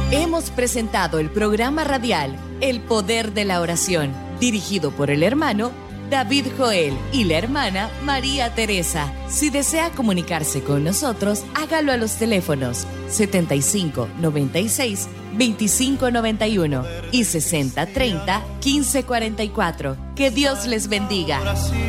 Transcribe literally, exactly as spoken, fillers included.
Hemos presentado el programa radial El Poder de la Oración, dirigido por el hermano David Joel y la hermana María Teresa. Si desea comunicarse con nosotros, hágalo a los teléfonos setenta y cinco noventa y seis veinticinco noventa y uno y sesenta treinta quince cuarenta y cuatro. Que Dios les bendiga.